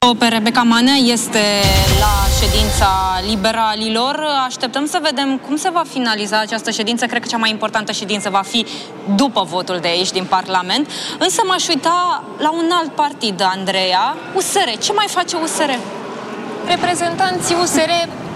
Rebecca Manea este la ședința liberalilor. Așteptăm să vedem cum se va finaliza această ședință. Cred că cea mai importantă ședință va fi după votul de aici din Parlament. Însă m-aș uita la un alt partid, Andreea, USR. Ce mai face USR? Reprezentanții USR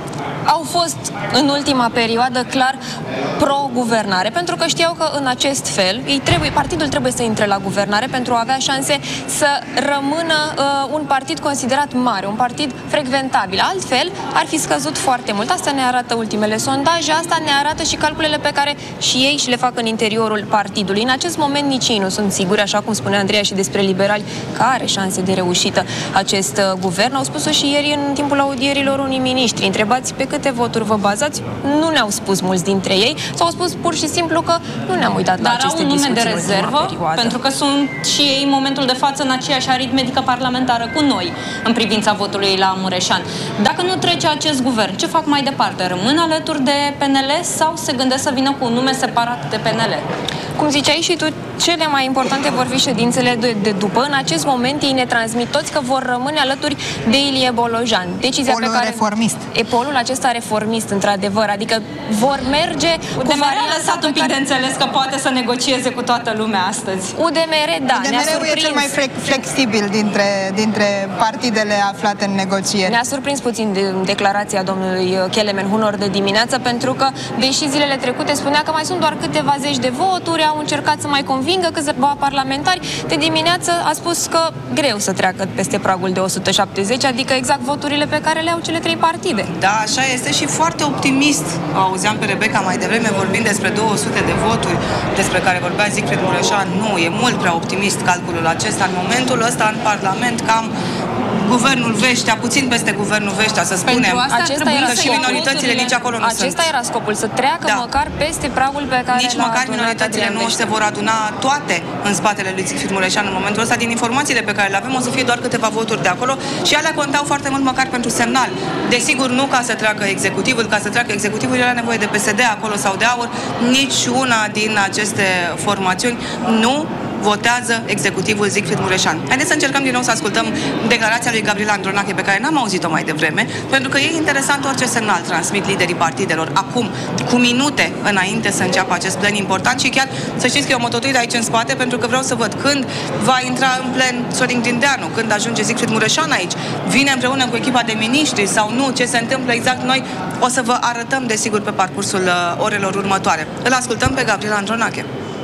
au fost în ultima perioadă clar pro-guvernare, pentru că știau că în acest fel partidul trebuie să intre la guvernare pentru a avea șanse să rămână un partid considerat mare, un partid frecventabil. Altfel ar fi scăzut foarte mult. Asta ne arată ultimele sondaje, asta ne arată și calculele pe care și ei și le fac în interiorul partidului. În acest moment nici ei nu sunt siguri, așa cum spunea Andreea și despre liberali, că are șanse de reușită acest guvern. Au spus-o și ieri în timpul audierilor unii miniștri. Întrebați pe câte voturi vă bazați? Nu ne-au spus mulți dintre ei. S-au spus pur și simplu că nu ne-am uitat la aceste discuții. Dar au un nume de rezervă, pentru că sunt și ei în momentul de față în aceeași aritmetică parlamentară cu noi în privința votului la Mureșan. Dacă nu trece acest guvern, ce fac mai departe? Rămân alături de PNL sau se gândesc să vină cu un nume separat de PNL? Cum ziceai și tu, cele mai importante vor fi ședințele de după. În acest moment ei ne transmit toți că vor rămâne alături de Ilie Bolojan. Decizia polul pe care reformist. Polul acesta reformist, într-adevăr, adică vor merge cu varianta lăsat un pic de înțeles că poate să negocieze cu toată lumea astăzi. UDMR, da, ne-a surprins. e cel mai flexibil dintre partidele aflate în negocieri. Ne-a surprins puțin declarația domnului Kelemen Hunor de dimineață, pentru că, deși zilele trecute spunea că mai sunt doar câteva zeci de voturi, au încercat să mai convingă câțiva parlamentari, de dimineață a spus că greu să treacă peste pragul de 170, adică exact voturile pe care le au cele trei partide. Da, așa este și foarte optimist. Auzeam pe Rebecca mai devreme vorbind despre 200 de voturi despre care vorbea Siegfried Mureșan. Nu, e mult prea optimist calculul acesta. În momentul ăsta în Parlament cam Guvernul Veștea, puțin peste Guvernul Veștea, să spunem. Acesta era și minoritățile nici acolo nu sunt. Acesta era scopul, să treacă măcar peste pragul pe care nici măcar minoritățile nu se vor aduna toate în spatele lui Siegfried Mureșan în momentul ăsta. Din informațiile pe care le avem, o să fie doar câteva voturi de acolo și alea contau foarte mult măcar pentru semnal. Desigur, nu ca să treacă executivul, ca să treacă executivul era nevoie de PSD acolo sau de AUR. Nici una din aceste formațiuni nu votează executivul Siegfried Mureșan. Haideți să încercăm din nou să ascultăm declarația lui Gabriela Andronache, pe care n-am auzit-o mai devreme, pentru că e interesant orice semnal transmit liderii partidelor acum, cu minute înainte să înceapă acest plen important și chiar să știți că eu mă tot uit aici în spate, pentru că vreau să văd când va intra în plen Sorin Grindeanu, când ajunge Siegfried Mureșan aici, vine împreună cu echipa de miniștri sau nu, ce se întâmplă exact, noi o să vă arătăm desigur pe parcursul orelor următoare. Îl ascultăm pe Gabriela Andronache.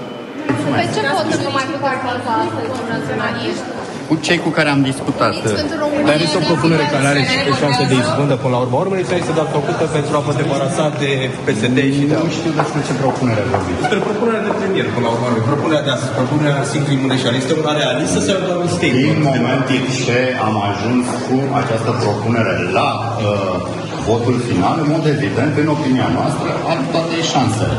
Pe ce voturi nu mai puteți lansa astăzi naționaliști? Cu cei cu care am discutat. Dar este o propunere care are și șanse de izbândă până la urmă. Urmării să este doar făcută pentru a vă debarasa de PSD și de... Nu știu despre ce propunere vorbiți. Despre propunerea de premier, până la urmă. Propunerea de astăzi, propunerea Siegfried Mureșan. Este una realistă sau doar un statement? Din momentul ce am ajuns cu această propunere la votul final, în mod evident, în opinia noastră, are toate șansele.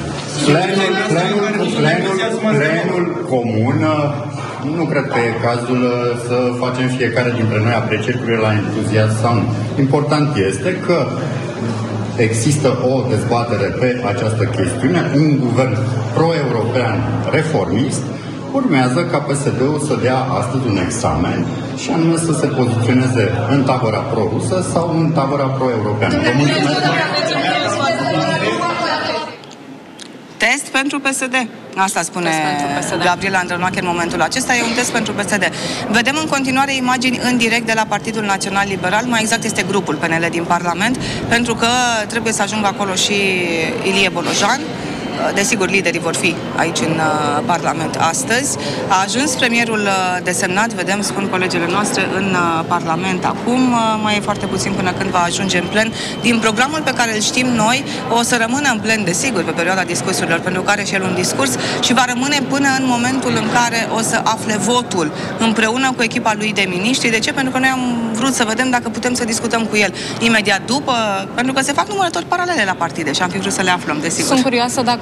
Plenul comun, nu cred că e cazul să facem fiecare dintre noi aprecieri la entuziasm sau nu. Important este că există o dezbatere pe această chestiune, un guvern pro-european reformist, urmează ca PSD-ul să dea astăzi un examen și anume să se poziționeze în tabăra pro-rusă sau în tabăra pro-europeană. Test pentru PSD. Asta spune Gabriela Andronache în momentul acesta. E un test pentru PSD. Vedem în continuare imagini în direct de la Partidul Național Liberal, mai exact este grupul PNL din Parlament, pentru că trebuie să ajungă acolo și Ilie Bolojan. Desigur, liderii vor fi aici în Parlament astăzi. A ajuns premierul desemnat, vedem, spun colegele noastre, în Parlament acum. Mai e foarte puțin până când va ajunge în plen. Din programul pe care îl știm noi, o să rămână în plen, desigur, pe perioada discursurilor, pentru că are și el un discurs și va rămâne până în momentul în care o să afle votul împreună cu echipa lui de miniștri. De ce? Pentru că noi am vrut să vedem dacă putem să discutăm cu el imediat după, pentru că se fac numărători paralele la partide și am fi vrut să le aflăm, desigur. Sunt curioasă dacă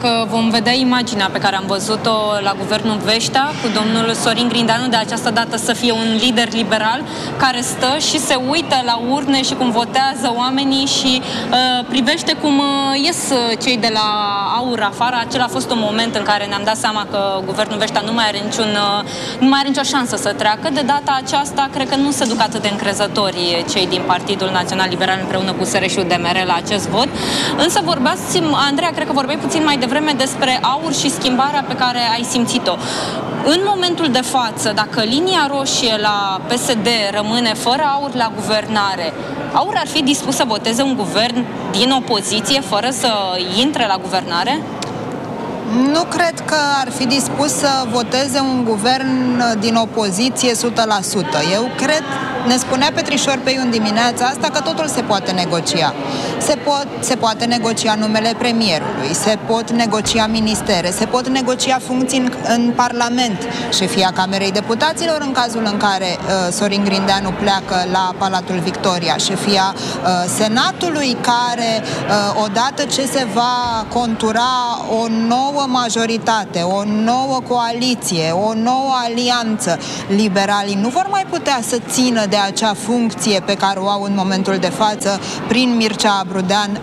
dacă vom vedea imaginea pe care am văzut-o la guvernul Veștea cu domnul Sorin Grindeanu, de această dată să fie un lider liberal care stă și se uită la urne și cum votează oamenii și privește cum ies cei de la AUR afară. Acela a fost un moment în care ne-am dat seama că guvernul Veștea nu mai are nicio șansă să treacă. De data aceasta, cred că nu se duc atât de încrezători cei din Partidul Național Liberal împreună cu SR și UDMR la acest vot. Însă vorbeați, Andreea, cred că vorbeai puțin mai devreme despre AUR și schimbarea pe care ai simțit-o. În momentul de față, dacă linia roșie la PSD rămâne fără AUR la guvernare, AUR ar fi dispus să voteze un guvern din opoziție fără să intre la guvernare? Nu cred că ar fi dispus să voteze un guvern din opoziție 100%. Eu cred, ne spunea Petrișor Peiun dimineața asta, că totul se poate negocia. Se poate negocia numele premierului, se pot negocia ministere, se pot negocia funcții în Parlament, șefia Camerei Deputaților în cazul în care Sorin Grindeanu pleacă la Palatul Victoria, șefia Senatului, care odată ce se va contura o nouă majoritate, o nouă coaliție, o nouă alianță, liberalii nu vor mai putea să țină de acea funcție pe care o au în momentul de față prin Mircea Abrudean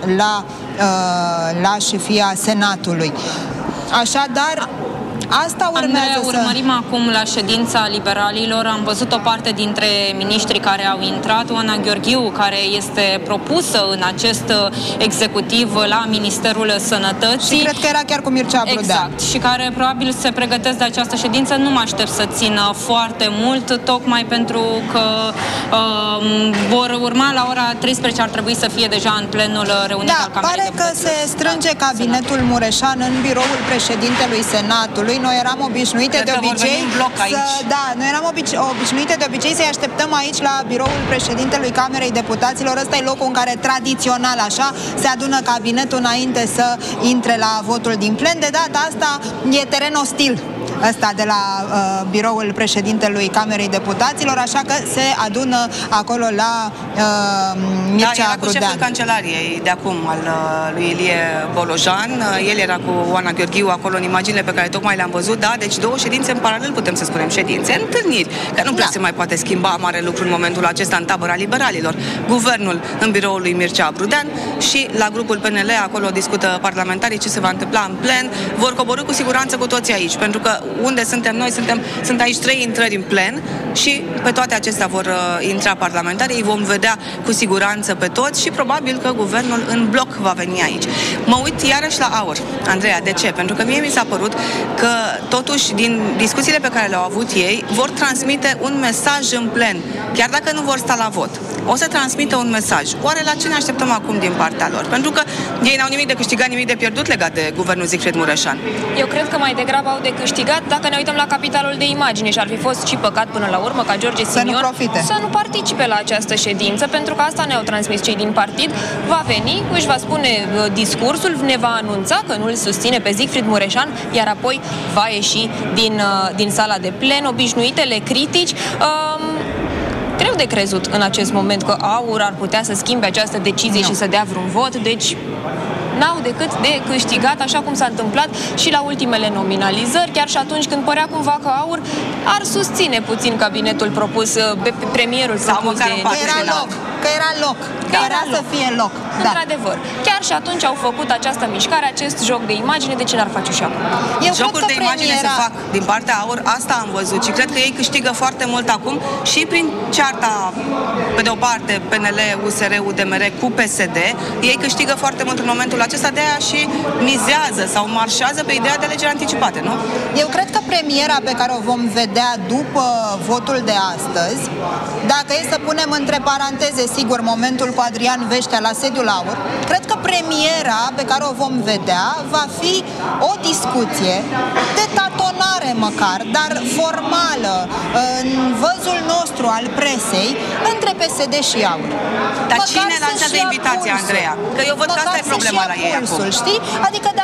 la șefia Senatului. Așadar, asta urmează. Urmărim acum la ședința liberalilor. Am văzut o parte dintre miniștrii care au intrat. Oana Gheorghiu, care este propusă în acest executiv la Ministerul Sănătății. Și cred că era chiar cu Mircea Abrudean. Exact. Și care probabil se pregătesc de această ședință. Nu mă aștept să țină foarte mult, tocmai pentru că vor urma la ora 13, ar trebui să fie deja în plenul reunit al Camerei Deputaților. Pare că se strânge cabinetul Mureșan în biroul președintelui Senatului. Noi eram obișnuite de obicei noi eram obișnuite de obicei să-i așteptăm aici la biroul președintelui Camerei Deputaților. Ăsta e locul în care tradițional așa se adună cabinetul înainte să intre la votul din plen. De data asta e teren ostil ăsta de la biroul președintelui Camerei Deputaților, așa că se adună acolo la Mircea Abrudean. Era cu șeful cancelariei de acum al lui Ilie Bolojan. El era cu Oana Gheorghiu acolo în imaginile pe care tocmai le-am văzut. Da, deci două ședințe în paralel, putem să spunem ședințe, întâlniri, că nu prea se mai poate schimba mare lucru în momentul acesta în tabăra liberalilor. Guvernul în biroul lui Mircea Abrudean și la grupul PNL, acolo discută parlamentarii ce se va întâmpla în plen. Vor coborî cu siguranță cu toții aici, pentru că unde suntem noi, sunt aici 3 intrări în plen și pe toate acestea vor intra parlamentarii, îi vom vedea cu siguranță pe toți și probabil că guvernul în bloc va veni aici. Mă uit iarăși la AUR, Andreea, de ce? Pentru că mie mi s-a părut că totuși din discuțiile pe care le-au avut ei vor transmite un mesaj în plen, chiar dacă nu vor sta la vot. O să transmită un mesaj. Oare la ce ne așteptăm acum din partea lor? Pentru că ei n-au nimic de câștigat, nimic de pierdut legat de guvernul Siegfried Mureșan. Eu cred că mai degrabă au de câștigat dacă ne uităm la capitalul de imagine și ar fi fost și păcat până la urmă ca George Simion să nu participe la această ședință, pentru că asta ne-au transmis cei din partid. Va veni, își va spune discursul, ne va anunța că nu îl susține pe Siegfried Mureșan, iar apoi va ieși din sala de plen. Obișnuitele critici. Greu de crezut în acest moment că AUR ar putea să schimbe această decizie și să dea vreun vot, deci n-au decât de câștigat, așa cum s-a întâmplat și la ultimele nominalizări, chiar și atunci când părea cumva că AUR ar susține puțin cabinetul propus, premierul propus de... Că era loc. Să fie loc. Într-adevăr. Chiar și atunci au făcut această mișcare, acest joc de imagine, de ce n-ar face și acum? Jocuri de imagine se fac din partea AUR, asta am văzut și cred că ei câștigă foarte mult acum și prin cearta, pe de o parte, PNL, USR, UDMR cu PSD, ei câștigă foarte mult în momentul acesta, de aia și mizează sau marșează pe ideea de alegeri anticipate, nu? Eu cred că premiera pe care o vom vedea după votul de astăzi, dacă e să punem între paranteze, sigur, momentul cu Adrian Veștea la sediul AUR, cred că premiera pe care o vom vedea va fi o discuție de tatonare măcar, dar formală, în văzul nostru al presei, între PSD și AUR. Dar cine lansează invitația, Andreea? Că eu văd că asta e problema la ei acum. Știi? Adică dacă au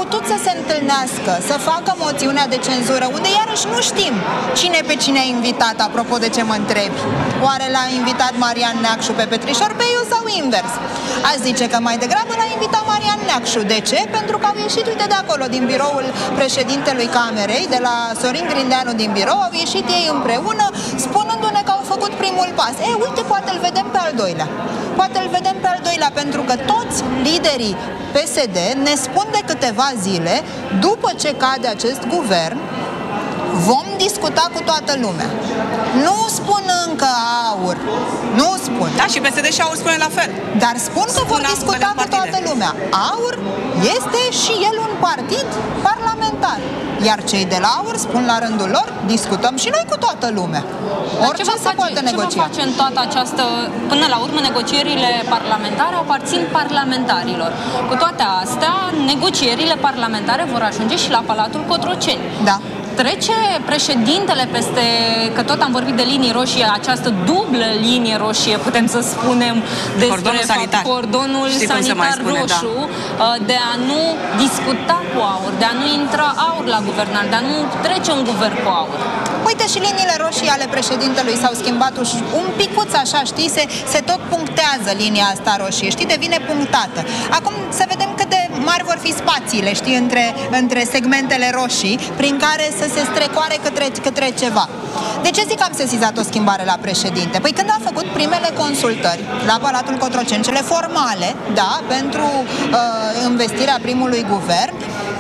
putut să se întâlnească, să facă moțiunea de cenzură, unde iarăși nu știm pe cine a invitat, apropo de ce mă întrebi. Oare l-a invitat Marian Neacșu pe Petrișor Peiu sau invers? Aș zice că mai degrabă l-a invitat Marian Neacșu. De ce? Pentru că au ieșit, uite, de acolo, din biroul președintelui Camerei, de la Sorin Grindeanu din birou, au ieșit ei împreună, spunându-ne că au făcut primul pas. Uite, poate îl vedem pe al doilea. Poate îl vedem pe al doilea, pentru că toți liderii PSD ne spun de câteva zile, după ce cade acest guvern, vom discuta cu toată lumea. Nu spun încă AUR. Nu spun. Da, și PSD și AUR spune la fel. Dar spun că vor discuta cu toată lumea. AUR este și el un partid parlamentar. Iar cei de la AUR spun la rândul lor, discutăm și noi cu toată lumea. Orice se poate negocia. Ce va face în toată această... Până la urmă, negocierile parlamentare aparțin parlamentarilor. Cu toate astea, negocierile parlamentare vor ajunge și la Palatul Cotroceni. Da. Trece președintele peste, că tot am vorbit de linii roșii, această dublă linie roșie, putem să spunem, despre cordonul sanitar roșu, de a nu discuta cu AUR, de a nu intra AUR la guvernare, de a nu trece un guvern cu AUR. Uite, și liniile roșii ale președintelui s-au schimbat un picuț, așa, știi, se tot punctează linia asta roșie, știi, devine punctată. Acum să vedem cât de mari vor fi spațiile, știi, între segmentele roșii, prin care să se strecoare către ceva. De ce zic că am sesizat o schimbare la președinte? Păi când a făcut primele consultări la Palatul Cotroceni, cele formale, da, pentru investirea primului guvern,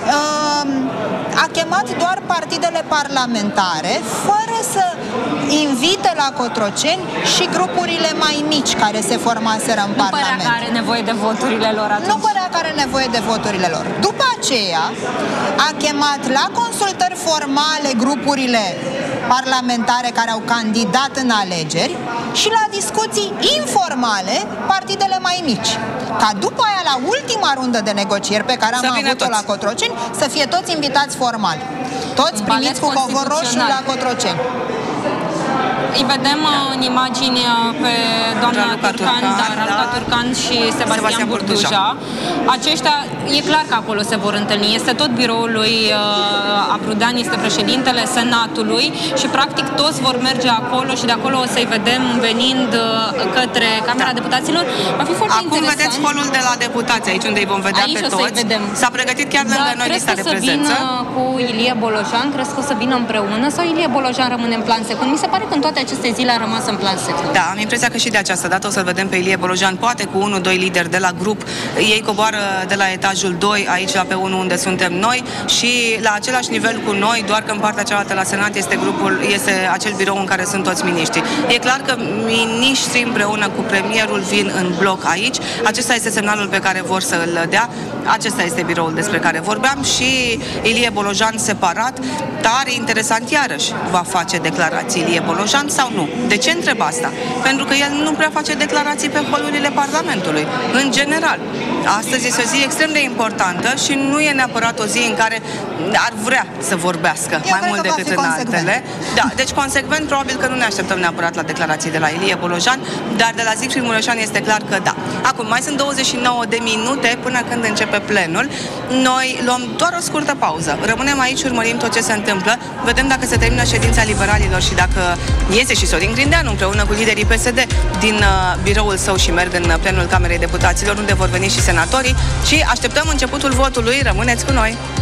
a chemat doar partidele parlamentare, fără să invite la Cotroceni și grupurile mai mici care se formaseră în Parlament. Nu părea că are nevoie de voturile lor atunci. Nu părea că are nevoie de voturile lor. După aceea, a chemat la consultări formale grupurile parlamentare care au candidat în alegeri și la discuții informale partidele mai mici. Ca după aia, la ultima rundă de negocieri pe care am avut-o la Cotroceni, să fie toți invitați formal. Toți primiți cu covor roșu la Cotroceni. Îi vedem în imagini pe doamna Raluca Turcan și Sebastian Burduja. Aceștia, e clar că acolo se vor întâlni. Este tot biroul lui Aprudean, este președintele Senatului și practic toți vor merge acolo și de acolo o să-i vedem venind către Camera Deputaților. Va fi foarte interesant. Acum vedeți holul de la deputați, aici unde îi vom vedea pe toți. S-a pregătit chiar lângă noi lista de prezență. Cu Ilie Bolojan, crezi că o să vină împreună sau Ilie Bolojan rămâne în plan secund? Mi se pare că în toate aceste zile a rămas în plan secund. Da, am impresia că și de această dată o să-l vedem pe Ilie Bolojan, poate cu 1-2 lideri de la grup. Ei coboară de la etajul 2, aici la pe 1 unde suntem noi și la același nivel cu noi, doar că în partea cealaltă la Senat este acel birou în care sunt toți miniștrii. E clar că miniștrii împreună cu premierul vin în bloc aici. Acesta este semnalul pe care vor să îl dea. Acesta este biroul despre care vorbeam și Ilie Bolojan separat. Tare interesant, iarăși va face declarații Ilie Bolojan sau nu? De ce întreb asta? Pentru că el nu prea face declarații pe holurile Parlamentului, în general. Astăzi este o zi extrem de importantă și nu e neapărat o zi în care ar vrea să vorbească mai mult decât în altele. Da, deci consecvent, probabil că nu ne așteptăm neapărat la declarații de la Ilie Bolojan, dar de la Siegfried Mureșan este clar că da. Acum, mai sunt 29 de minute până când începe plenul. Noi luăm doar o scurtă pauză. Rămânem aici, urmărim tot ce se întâmplă, vedem dacă se termină ședința liberalilor și dacă iese și Sorin Grindeanu împreună cu liderii PSD din biroul său și merg în plenul Camerei Deputaților, unde vor veni și senatorii și așteptăm începutul votului. Rămâneți cu noi!